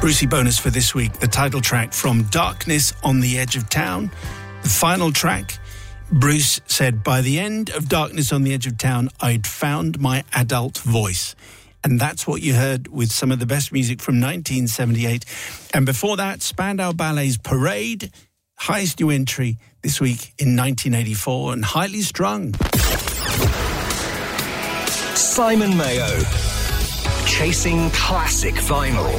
Brucey bonus for this week, the title track from Darkness on the Edge of Town. The final track, Bruce said, by the end of Darkness on the Edge of Town, I'd found my adult voice. And that's what you heard with some of the best music from 1978. And before that, Spandau Ballet's Parade, highest new entry this week in 1984, and Highly Strung. Simon Mayo, chasing classic vinyl.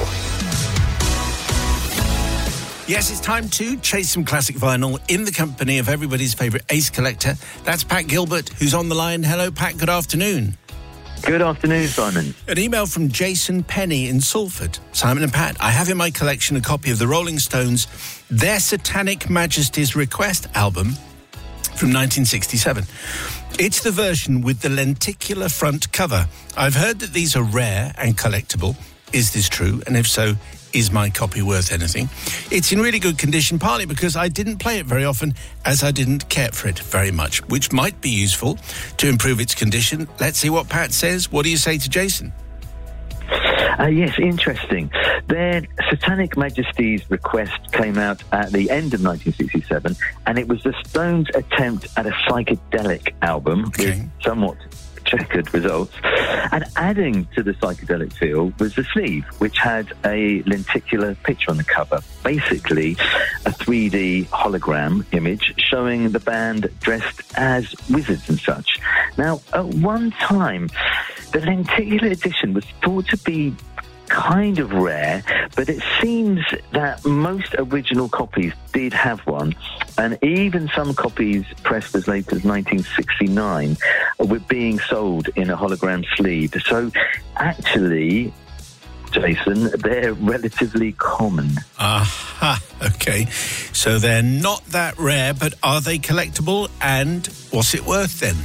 Yes, it's time to chase some classic vinyl in the company of everybody's favourite ace collector. That's Pat Gilbert, who's on the line. Hello, Pat. Good afternoon. Good afternoon, Simon. An email from Jason Penny in Salford. Simon and Pat, I have in my collection a copy of the Rolling Stones' Their Satanic Majesty's Request album from 1967. It's the version with the lenticular front cover. I've heard that these are rare and collectible. Is this true? And if so, is my copy worth anything? It's in really good condition, partly because I didn't play it very often, as I didn't care for it very much, which might be useful to improve its condition. Let's see what Pat says. What do you say to Jason? Yes, interesting. Their Satanic Majesty's Request came out at the end of 1967, and it was the Stones' attempt at a psychedelic album with somewhat checkered results. And adding to the psychedelic feel was the sleeve, which had a lenticular picture on the cover, basically a 3D hologram image showing the band dressed as wizards and such. Now, at one time, the lenticular edition was thought to be kind of rare, but it seems that most original copies did have one, and even some copies pressed as late as 1969 were being sold in a hologram sleeve. So actually, Jason, they're relatively common. Aha, okay. So they're not that rare, but are they collectible, and what's it worth then?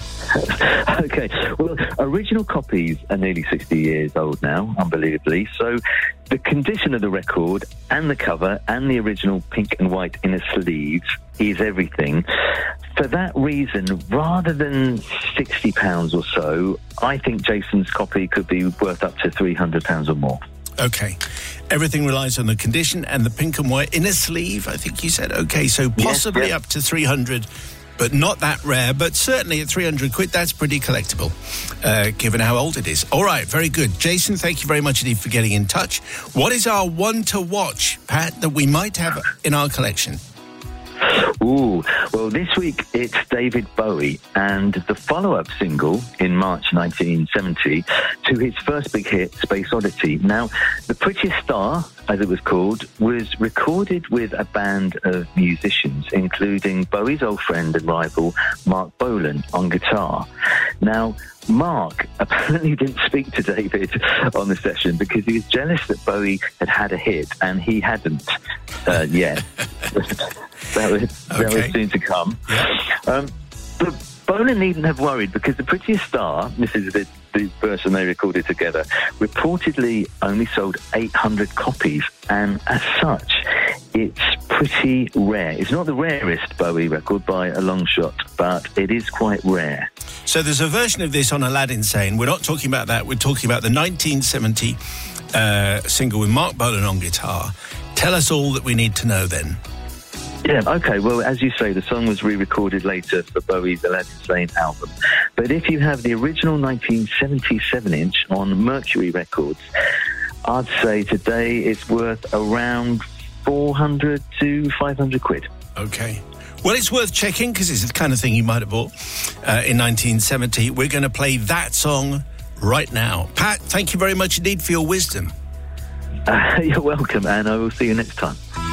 Okay, well, original copies are nearly 60 years old now, unbelievably. So the condition of the record and the cover and the original pink and white inner sleeves is everything. For that reason, rather than £60 or so, I think Jason's copy could be worth up to £300 or more. Okay. Everything relies on the condition and the pink and white inner sleeve, I think you said. Okay, so possibly up to 300, but not that rare, but certainly at 300 quid, that's pretty collectible, given how old it is. All right, very good. Jason, thank you very much indeed for getting in touch. What is our one to watch, Pat, that we might have in our collection? Ooh, well, this week it's David Bowie and the follow-up single in March 1970 to his first big hit, Space Oddity. Now, The Prettiest Star, as it was called, was recorded with a band of musicians, including Bowie's old friend and rival, Mark Bolan, on guitar. Now, Mark apparently didn't speak to David on the session because he was jealous that Bowie had had a hit and he hadn't yet. That was soon to come. Yeah. But Bolan needn't have worried because The Prettiest Star, this is the version they recorded together, reportedly only sold 800 copies, and as such, it's pretty rare. It's not the rarest Bowie record by a long shot, but it is quite rare. So there's a version of this on Aladdin Sane. We're not talking about that. We're talking about the 1970 single with Mark Bolan on guitar. Tell us all that we need to know then. Yeah, okay, well, as you say, the song was re-recorded later for Bowie's Aladdin Sane album. But if you have the original 1977-inch on Mercury Records, I'd say today it's worth around 400 to 500 quid. Okay. Well, it's worth checking because it's the kind of thing you might have bought in 1970. We're going to play that song right now. Pat, thank you very much indeed for your wisdom. You're welcome, and I will see you next time.